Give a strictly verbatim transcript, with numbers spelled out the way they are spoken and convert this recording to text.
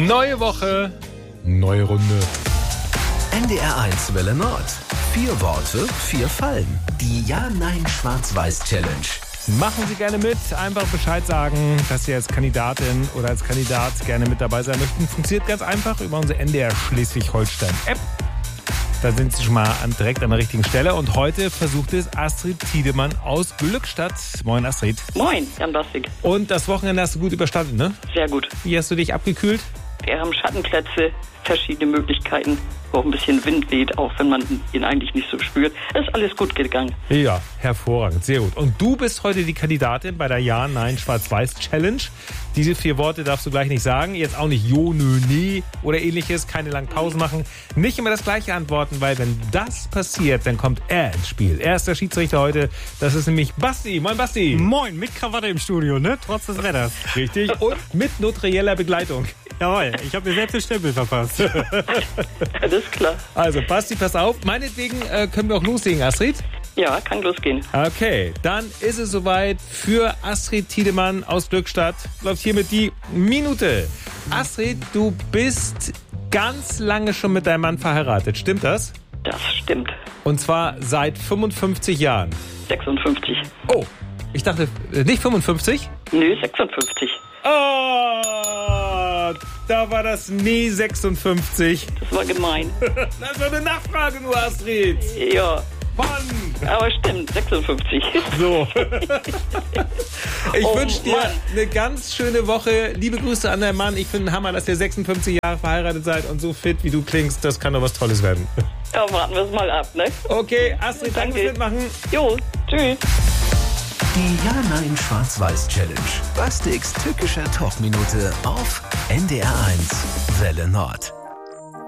Neue Woche, neue Runde. N D R eins Welle Nord. Vier Worte, vier Fallen. Die Ja-Nein-Schwarz-Weiß-Challenge. Machen Sie gerne mit. Einfach Bescheid sagen, dass Sie als Kandidatin oder als Kandidat gerne mit dabei sein möchten. Funktioniert ganz einfach über unsere N D R Schleswig-Holstein-App. Da sind Sie schon mal an, direkt an der richtigen Stelle. Und heute versucht es Astrid Tiedemann aus Glückstadt. Moin, Astrid. Moin, Jan Bastig. Und das Wochenende hast du gut überstanden, ne? Sehr gut. Wie hast du dich abgekühlt? Wir haben Schattenplätze, verschiedene Möglichkeiten, wo auch ein bisschen Wind weht, auch wenn man ihn eigentlich nicht so spürt. Es ist alles gut gegangen. Ja, hervorragend, sehr gut. Und du bist heute die Kandidatin bei der Ja-Nein-Schwarz-Weiß-Challenge. Diese vier Worte darfst du gleich nicht sagen. Jetzt auch nicht Jo, nö, nee oder ähnliches. Keine langen Pausen machen. Nicht immer das Gleiche antworten, weil wenn das passiert, dann kommt er ins Spiel. Er ist der Schiedsrichter heute. Das ist nämlich Basti. Moin, Basti. Moin, mit Krawatte im Studio, ne? Trotz des Wetters. Richtig. Und mit notarieller Begleitung. Jawohl, ich habe mir selbst den Stempel verpasst. Alles klar. Also, Basti, pass auf. Meinetwegen äh, können wir auch loslegen, Astrid. Ja, kann losgehen. Okay, dann ist es soweit für Astrid Tiedemann aus Glückstadt. Läuft hiermit die Minute. Astrid, du bist ganz lange schon mit deinem Mann verheiratet. Stimmt das? Das stimmt. Und zwar seit fünfundfünfzig Jahren. sechsundfünfzig. Oh, ich dachte, äh, nicht fünfundfünfzig? Nö, sechsundfünfzig. Oh, da war das nie sechsundfünfzig. Das war gemein. Das war eine Nachfrage nur, Astrid. Ja, Mann. aber stimmt, sechsundfünfzig. So. Ich Oh, wünsche dir Mann. eine ganz schöne Woche. Liebe Grüße an deinen Mann. Ich finde Hammer, dass ihr sechsundfünfzig Jahre verheiratet seid und so fit, wie du klingst. Das kann doch was Tolles werden. Ja, warten wir es mal ab, ne? Okay, Astrid, danke fürs Mitmachen. Jo, tschüss. Die Ja-Nein-Schwarz-Weiß-Challenge. Bastigs tückischer Talkminute auf N D R eins Welle Nord.